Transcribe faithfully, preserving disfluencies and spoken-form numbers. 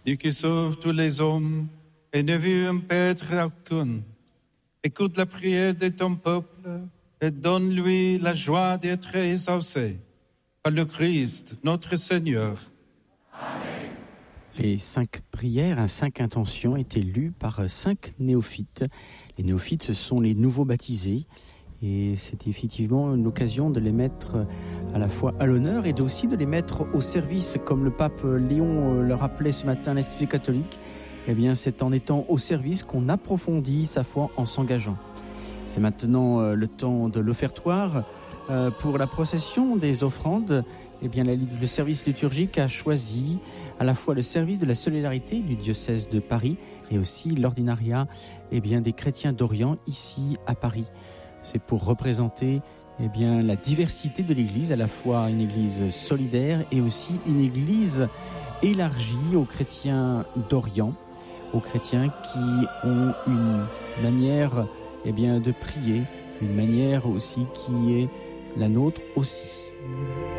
Dieu qui sauve tous les hommes et ne veut en perdre aucun. Écoute la prière de ton peuple et donne-lui la joie d'être exaucé par le Christ, notre Seigneur. Amen. Les cinq prières, cinq intentions étaient lues par cinq néophytes. Les néophytes, ce sont les nouveaux baptisés. Et c'est effectivement une occasion de les mettre à la fois à l'honneur et aussi de les mettre au service, comme le pape Léon le rappelait ce matin à l'Institut catholique. Eh bien, c'est en étant au service qu'on approfondit sa foi en s'engageant. C'est maintenant le temps de l'offertoire. Pour la procession des offrandes, eh bien, le service liturgique a choisi à la fois le service de la solidarité du diocèse de Paris et aussi l'ordinariat eh bien, des chrétiens d'Orient ici à Paris. C'est pour représenter eh bien, la diversité de l'Église, à la fois une Église solidaire et aussi une Église élargie aux chrétiens d'Orient, aux chrétiens qui ont une manière eh bien, de prier, une manière aussi qui est la nôtre aussi.